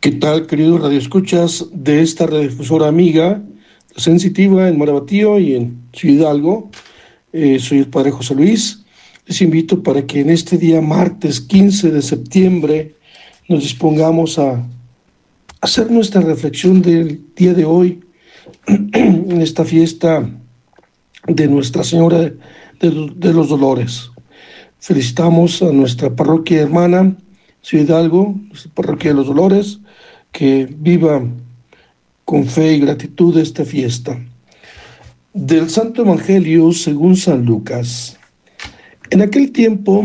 ¿Qué tal, queridos radioescuchas de esta radiodifusora amiga, sensitiva en Marabatío y en Ciudad Hidalgo? Soy el Padre José Luis. Les invito para que en este día, martes 15 de septiembre, nos dispongamos a hacer nuestra reflexión del día de hoy, en esta fiesta de Nuestra Señora de los Dolores. Felicitamos a nuestra parroquia hermana, Ciudad Hidalgo, nuestra parroquia de los Dolores, que viva con fe y gratitud esta fiesta. Del Santo Evangelio según San Lucas. En aquel tiempo,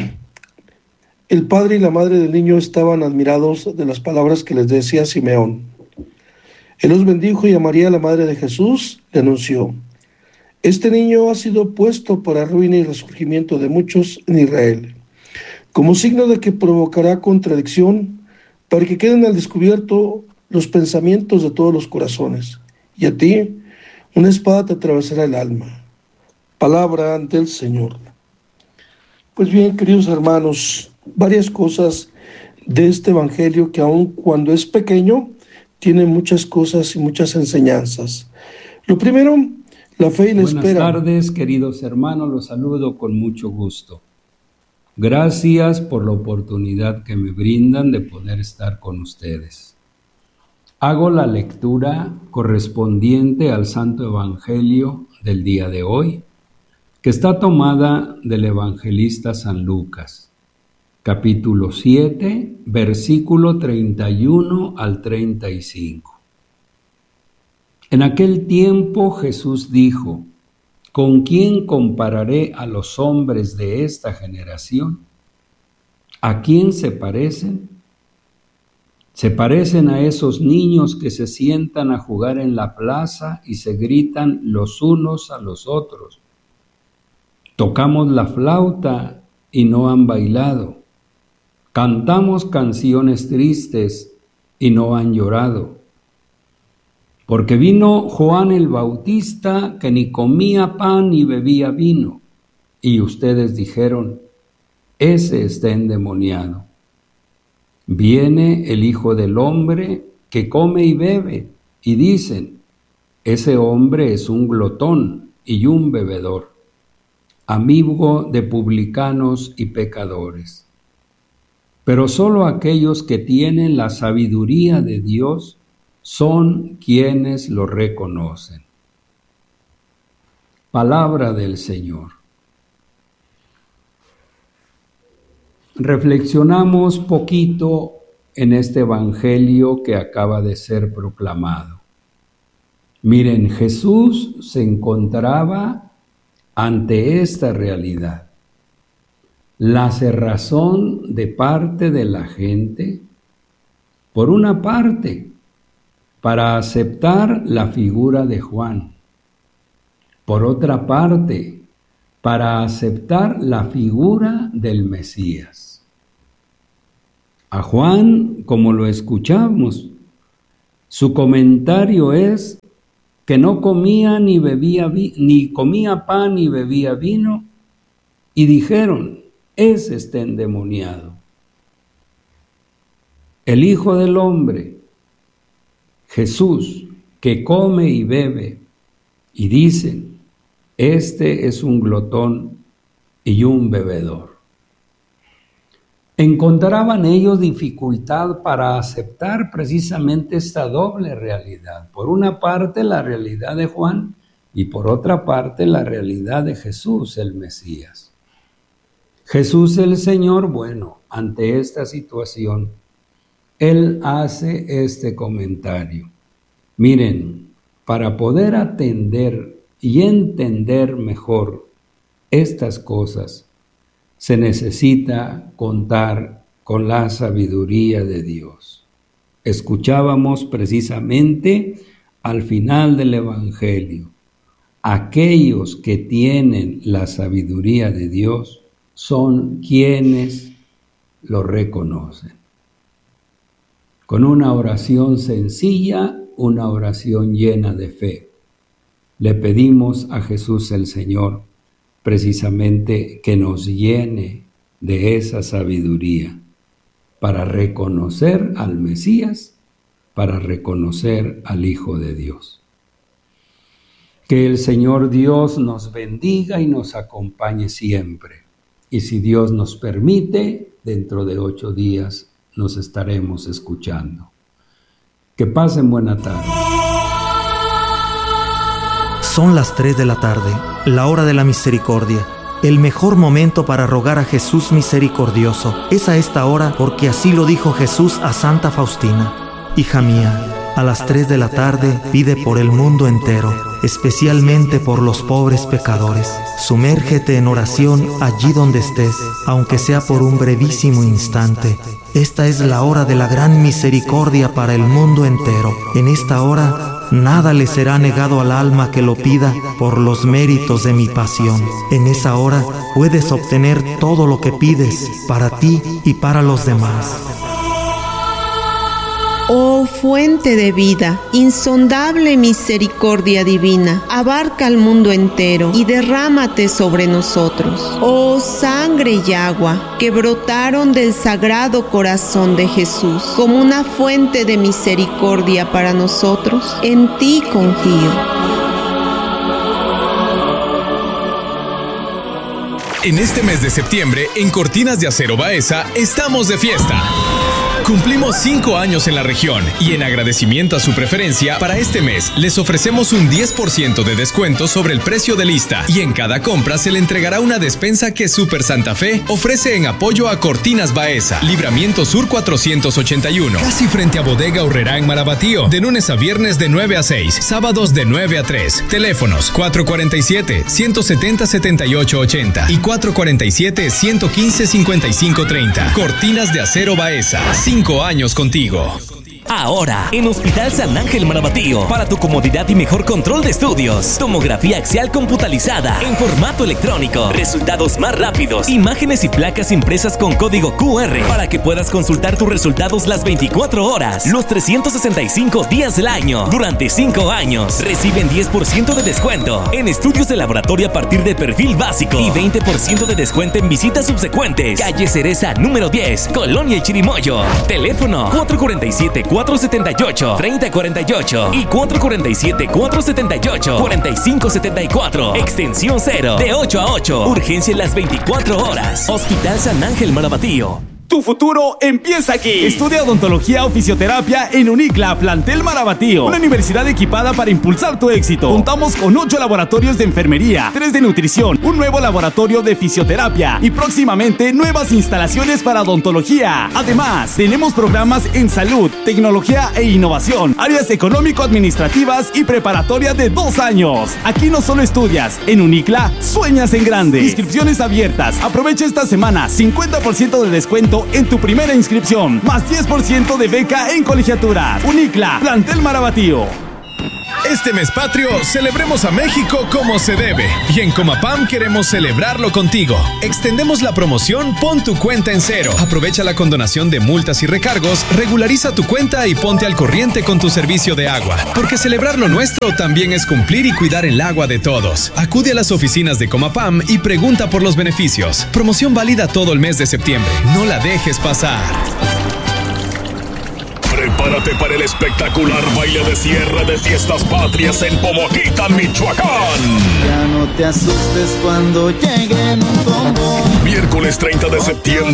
el padre y la madre del niño estaban admirados de las palabras que les decía Simeón. Él los bendijo y a María, la madre de Jesús, le anunció: este niño ha sido puesto para ruina y resurgimiento de muchos en Israel, como signo de que provocará contradicción, para que queden al descubierto los pensamientos de todos los corazones. Y a ti, una espada te atravesará el alma. Palabra del Señor. Pues bien, queridos hermanos, varias cosas de este Evangelio que aun cuando es pequeño, tiene muchas cosas y muchas enseñanzas. Lo primero, la fe y la espera. Buenas tardes, queridos hermanos, los saludo con mucho gusto. Gracias por la oportunidad que me brindan de poder estar con ustedes. Hago la lectura correspondiente al Santo Evangelio del día de hoy, que está tomada del evangelista San Lucas, capítulo 7, versículo 31 al 35. En aquel tiempo Jesús dijo: ¿con quién compararé a los hombres de esta generación? ¿A quién se parecen? Se parecen a esos niños que se sientan a jugar en la plaza y se gritan los unos a los otros: tocamos la flauta y no han bailado, cantamos canciones tristes y no han llorado. Porque vino Juan el Bautista, que ni comía pan ni bebía vino, y ustedes dijeron: ese está endemoniado. Viene el Hijo del Hombre, que come y bebe, y dicen: ese hombre es un glotón y un bebedor, amigo de publicanos y pecadores. Pero solo aquellos que tienen la sabiduría de Dios son quienes lo reconocen. Palabra del Señor. Reflexionamos poquito en este evangelio que acaba de ser proclamado. Miren, Jesús se encontraba ante esta realidad: la cerrazón de parte de la gente, por una parte, para aceptar la figura de Juan. Por otra parte, para aceptar la figura del Mesías. A Juan, como lo escuchamos, su comentario es que no comía ni comía pan ni bebía vino, y dijeron: ese está endemoniado. El Hijo del Hombre, Jesús, que come y bebe, y dicen: este es un glotón y un bebedor. Encontraban ellos dificultad para aceptar precisamente esta doble realidad. Por una parte, la realidad de Juan, y por otra parte, la realidad de Jesús, el Mesías. Jesús el Señor, bueno, ante esta situación, Él hace este comentario. Miren, para poder atender y entender mejor estas cosas, se necesita contar con la sabiduría de Dios. Escuchábamos precisamente al final del Evangelio: aquellos que tienen la sabiduría de Dios son quienes lo reconocen. Con una oración sencilla, una oración llena de fe, le pedimos a Jesús el Señor precisamente que nos llene de esa sabiduría para reconocer al Mesías, para reconocer al Hijo de Dios. Que el Señor Dios nos bendiga y nos acompañe siempre. Y si Dios nos permite, dentro de 8 días nos estaremos escuchando. Que pasen buena tarde. Son las 3 de la tarde, la hora de la misericordia. El mejor momento para rogar a Jesús misericordioso es a esta hora, porque así lo dijo Jesús a Santa Faustina. Hija mía, a las 3 de la tarde pide por el mundo entero, especialmente por los pobres pecadores. Sumérgete en oración allí donde estés, aunque sea por un brevísimo instante. Esta es la hora de la gran misericordia para el mundo entero. En esta hora nada le será negado al alma que lo pida por los méritos de mi pasión. En esa hora puedes obtener todo lo que pides para ti y para los demás. Oh fuente de vida, insondable misericordia divina, abarca al mundo entero y derrámate sobre nosotros. Oh sangre y agua que brotaron del sagrado corazón de Jesús, como una fuente de misericordia para nosotros, en ti confío. En este mes de septiembre, en Cortinas de Acero Baeza, estamos de fiesta. Cumplimos 5 años en la región y en agradecimiento a su preferencia, para este mes les ofrecemos un 10% de descuento sobre el precio de lista y en cada compra se le entregará una despensa que Super Santa Fe ofrece en apoyo a Cortinas Baeza, Libramiento Sur 481, casi frente a Bodega Aurrerá en Marabatío, de lunes a viernes de 9 a 6, sábados de 9 a 3. Teléfonos 447-170-7880 y 447-115-5530. Cortinas de Acero Baeza. 5 años contigo. Ahora, en Hospital San Ángel Marabatío, para tu comodidad y mejor control de estudios. Tomografía axial computalizada en formato electrónico. Resultados más rápidos. Imágenes y placas impresas con código QR para que puedas consultar tus resultados las 24 horas, los 365 días del año. Durante 5 años, reciben 10% de descuento en estudios de laboratorio a partir de perfil básico y 20% de descuento en visitas subsecuentes. Calle Cereza número 10, Colonia Chirimoyo. Teléfono 447-478-3048 y 447-478-4574. Extensión 0, de 8 a 8. Urgencia en las 24 horas. Hospital San Ángel Marabatío. Tu futuro empieza aquí. Estudia odontología o fisioterapia en UNICLA, plantel Marabatío. Una universidad equipada para impulsar tu éxito. Contamos con 8 laboratorios de enfermería, 3 de nutrición, un nuevo laboratorio de fisioterapia y próximamente nuevas instalaciones para odontología. Además, tenemos programas en salud, tecnología e innovación, áreas económico-administrativas y preparatoria de 2 años. Aquí no solo estudias, en UNICLA sueñas en grande. Inscripciones abiertas. Aprovecha esta semana 50% de descuento en tu primera inscripción, más 10% de beca en colegiatura. UNICLA, plantel Marabatío. Este mes patrio, celebremos a México como se debe. Y en Comapam queremos celebrarlo contigo. Extendemos la promoción Pon tu cuenta en cero. Aprovecha la condonación de multas y recargos, regulariza tu cuenta y ponte al corriente con tu servicio de agua. Porque celebrar lo nuestro también es cumplir y cuidar el agua de todos. Acude a las oficinas de Comapam y pregunta por los beneficios. Promoción válida todo el mes de septiembre. No la dejes pasar. Prepárate para el espectacular baile de cierre de Fiestas Patrias en Pomoquita, Michoacán. Ya no te asustes cuando lleguen un combo. Miércoles 30 de septiembre.